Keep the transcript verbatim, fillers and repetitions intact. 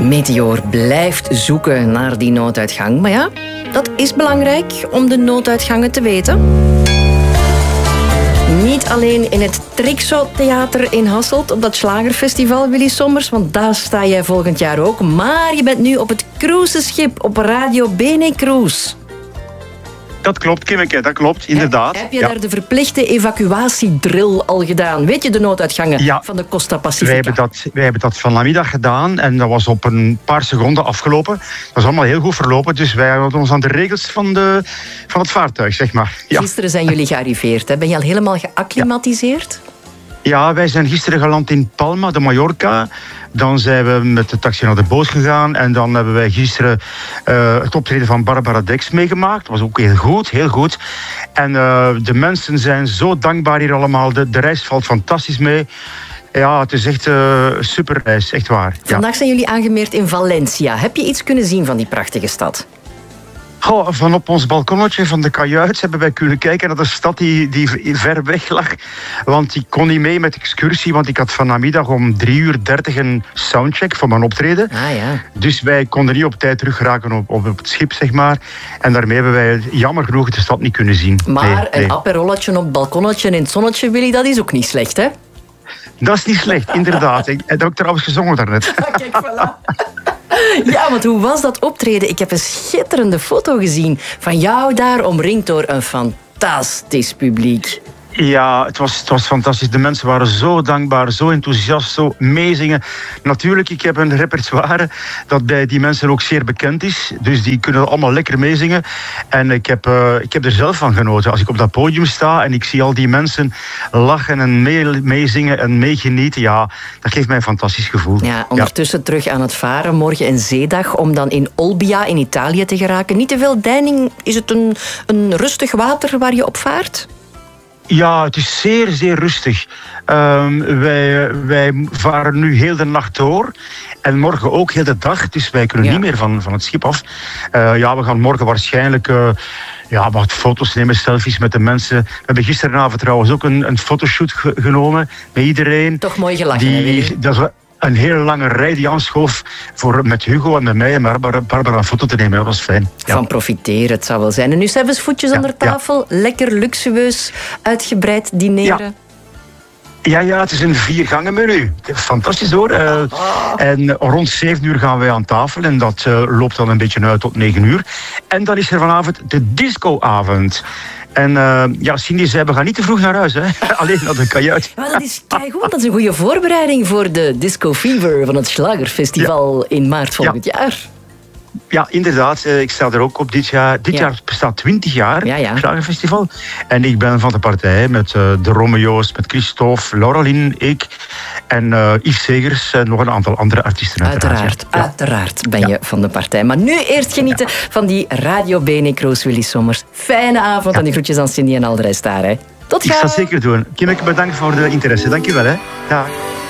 Meteor blijft zoeken naar die nooduitgang. Maar ja, dat is belangrijk om de nooduitgangen te weten. Niet alleen in het Trixo-theater in Hasselt, op dat Schlagerfestival, Willy Sommers, want daar sta jij volgend jaar ook. Maar je bent nu op het cruiseschip op Radio Bene Cruise. Dat klopt, Kimmeke, dat klopt, inderdaad. Heb je ja. daar de verplichte evacuatiedrill al gedaan? Weet je de nooduitgangen ja. van de Costa Pacifica? Wij hebben, dat, wij hebben dat vanmiddag gedaan en dat was op een paar seconden afgelopen. Dat was allemaal heel goed verlopen, dus wij houden ons aan de regels van, de, van het vaartuig, zeg maar. Ja. Gisteren zijn jullie gearriveerd, hè? Ben je al helemaal geacclimatiseerd? Ja. Ja, wij zijn gisteren geland in Palma de Mallorca. Dan zijn we met de taxi naar de boot gegaan. En dan hebben wij gisteren uh, het optreden van Barbara Dex meegemaakt. Dat was ook heel goed, heel goed. En uh, de mensen zijn zo dankbaar hier allemaal. De, de reis valt fantastisch mee. Ja, het is echt uh, super reis, echt waar. Vandaag ja. zijn jullie aangemeerd in Valencia. Heb je iets kunnen zien van die prachtige stad? Oh, van op ons balkonnetje van de kajuit hebben wij kunnen kijken naar de stad die, die ver weg lag. Want ik kon niet mee met de excursie, want ik had vanmiddag om drie uur dertig een soundcheck voor mijn optreden. Ah, ja. Dus wij konden niet op tijd terug geraken op, op, op het schip, zeg maar. En daarmee hebben wij jammer genoeg de stad niet kunnen zien. Maar nee, nee. een aperolletje op het balkonnetje in het zonnetje, Willy, dat is ook niet slecht, hè? Dat is niet slecht, inderdaad. Ik heb ook trouwens gezongen daarnet. Kijk, voilà. Ja, want hoe was dat optreden? Ik heb een schitterende foto gezien van jou daar, omringd door een fantastisch publiek. Ja, het was, het was fantastisch. De mensen waren zo dankbaar, zo enthousiast, zo meezingen. Natuurlijk, ik heb een repertoire dat bij die mensen ook zeer bekend is. Dus die kunnen allemaal lekker meezingen. En ik heb, uh, ik heb er zelf van genoten. Als ik op dat podium sta en ik zie al die mensen lachen en mee, meezingen en meegenieten, ja, dat geeft mij een fantastisch gevoel. Ja, ondertussen ja. terug aan het varen. Morgen een zeedag om dan in Olbia in Italië te geraken. Niet te veel deining. Is het een, een rustig water waar je op vaart? Ja, het is zeer, zeer rustig. Um, wij, wij varen nu heel de nacht door. En morgen ook heel de dag. Dus wij kunnen ja. niet meer van, van het schip af. Uh, ja, we gaan morgen waarschijnlijk uh, ja, wat foto's nemen, selfies met de mensen. We hebben gisteravond trouwens ook een, een fotoshoot ge- genomen met iedereen. Toch mooi gelachen, die, hè, dat we een hele lange rij die aanschoof voor met Hugo en met mij en Barbara, Barbara een foto te nemen. Dat was fijn. Ja. Van profiteren, het zou wel zijn. En nu zelfs voetjes ja, onder tafel. Ja. Lekker luxueus, uitgebreid dineren. Ja. Ja, ja, het is een viergangen menu. Fantastisch hoor. Uh, oh. En rond zeven uur gaan wij aan tafel en dat uh, loopt dan een beetje uit tot negen uur. En dan is er vanavond de discoavond. En uh, ja, Cindy zei, we gaan niet te vroeg naar huis, hè. Alleen naar de kajuit. Maar dat is keigoed, dat is een goede voorbereiding voor de Disco Fever van het Schlagerfestival ja. in maart volgend ja. jaar. Ja, inderdaad. Ik sta er ook op dit jaar. Dit ja. jaar bestaat twintig jaar, ja, ja. Schlagerfestival. En ik ben van de partij met uh, de Romeo's, met Christophe, Laurelien, ik en uh, Yves Segers en nog een aantal andere artiesten. Uiteraard, uiteraard, ja. uiteraard ben je ja. van de partij. Maar nu eerst genieten ja. van die Radio Bene Cruise, Willy Sommers. Fijne avond ja. en de groetjes aan Cindy en al de rest daar. Hè. Tot gauw. Ik zal het zeker doen. Kimmeke, bedankt voor de interesse. Dank je wel. Hè. Dag.